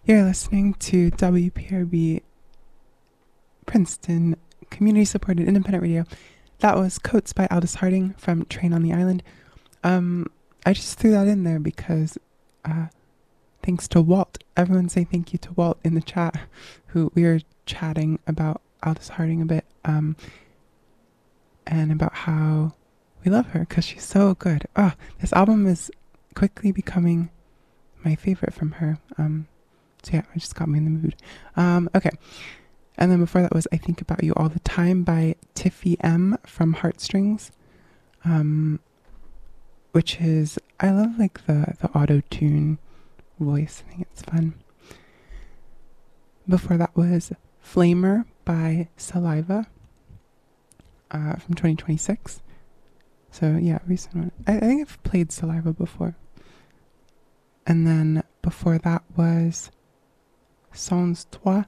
You're listening to WPRB Princeton Community Supported Independent Radio. That was Coats by Aldous Harding from Train on the Island. I just threw that in there because thanks to Walt. Everyone say thank you to Walt in the chat, who we were chatting about Aldous Harding a bit, and about how we love her because she's so good. This album is quickly becoming my favorite from her. So yeah, it just got me in the mood. Okay. And then before that was I Think About You All the Time by Tiffy M from Heartstrings. Which is, I love like the auto-tune voice. I think it's fun. Before that was Flamer by Saliva from 2026. So yeah, recent one. I think I've played Saliva before. And then before that was Sans Toi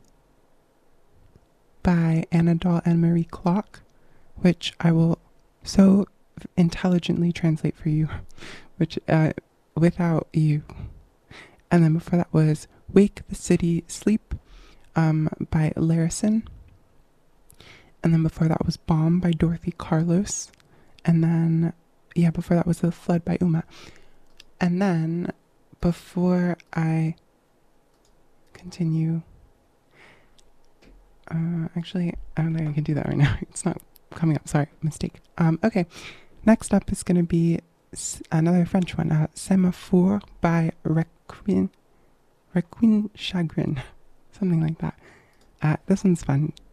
by Anadol and Marie Clock, which I will so intelligently translate for you, which without you. And then before that was Wake the City Sleep by Larison. And then before that was Bomb by Dorothy Carlos. And then, yeah, before that was The Flood by Uma. And then before I continue, actually, I don't think I can do that right now. It's not coming up. Sorry, mistake. Okay. Next up is going to be another French one, Semaphore by Requin Chagrin. Something like that. This one's fun.